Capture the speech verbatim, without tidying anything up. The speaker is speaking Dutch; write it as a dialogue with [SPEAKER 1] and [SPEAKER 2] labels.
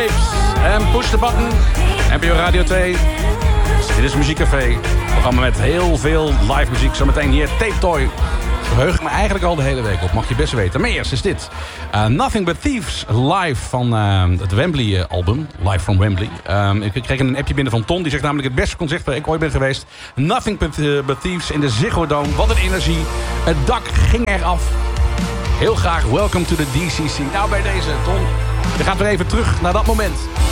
[SPEAKER 1] Tapes en Push the Button. N P O Radio twee. Dit is Muziekcafé. Een programma met heel veel live muziek. Zometeen hier Tape Toy. Verheug ik me eigenlijk al de hele week op, mag je best weten. Maar eerst is dit. Uh, Nothing But Thieves live van uh, het Wembley-album. Live from Wembley. Um, ik kreeg een appje binnen van Ton. Die zegt namelijk het beste concert waar ik ooit ben geweest. Nothing But, uh, but Thieves in de Ziggo Dome. Wat een energie. Het dak ging eraf. Heel graag welcome to the D C C. Nou bij deze, Ton. Je gaat weer even terug naar dat moment.